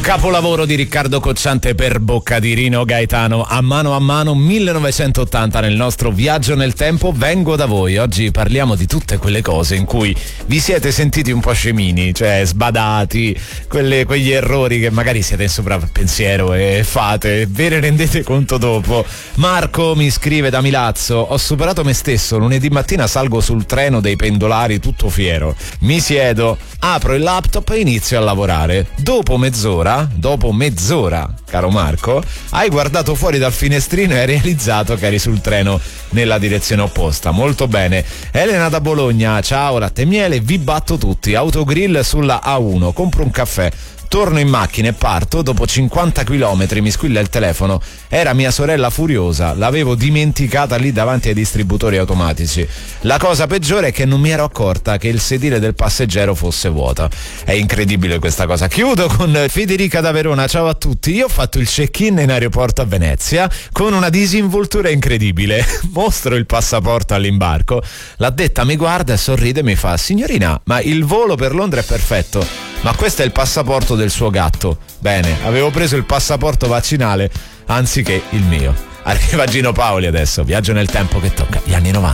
Capolavoro di Riccardo Cocciante per bocca di Rino Gaetano, a mano 1980 nel nostro viaggio nel tempo. Vengo da voi, oggi parliamo di tutte quelle cose in cui vi siete sentiti un po' scemini, cioè sbadati, quegli errori che magari siete in sovrappensiero e fate, ve ne rendete conto dopo. Marco mi scrive da Milazzo: ho superato me stesso, lunedì mattina salgo sul treno dei pendolari tutto fiero, mi siedo, apro il laptop e inizio a lavorare. Dopo mezz'ora, caro Marco, hai guardato fuori dal finestrino e hai realizzato che eri sul treno nella direzione opposta. Molto bene. Elena da Bologna: ciao, latte e miele, vi batto tutti, autogrill sulla A1, compro un caffè, torno in macchina e parto, dopo 50 km mi squilla il telefono, era mia sorella furiosa, l'avevo dimenticata lì davanti ai distributori automatici. La cosa peggiore è che non mi ero accorta che il sedile del passeggero fosse vuoto. È incredibile questa cosa. Chiudo con Federica da Verona: ciao a tutti, io ho fatto il check-in in aeroporto a Venezia con una disinvoltura incredibile. Mostro il passaporto all'imbarco, l'addetta mi guarda e sorride e mi fa: signorina, ma il volo per Londra è perfetto, ma questo è il passaporto del suo gatto. Bene, avevo preso il passaporto vaccinale anziché il mio. Arriva Gino Paoli adesso, viaggio nel tempo che tocca gli anni 90.